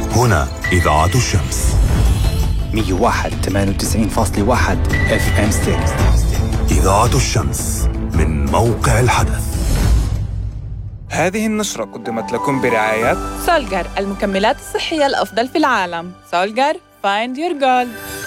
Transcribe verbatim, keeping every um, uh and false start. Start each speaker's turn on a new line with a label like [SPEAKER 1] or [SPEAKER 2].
[SPEAKER 1] هنا إذاعة الشمس
[SPEAKER 2] مية وواحد ثمانية وتسعين فاصلة واحد اف ام ستيريو.
[SPEAKER 1] إذاعة الشمس من موقع الحدث.
[SPEAKER 3] هذه النشرة قدمت لكم برعاية
[SPEAKER 4] سولجر، المكملات الصحية الأفضل في العالم. سولجر، find your gold.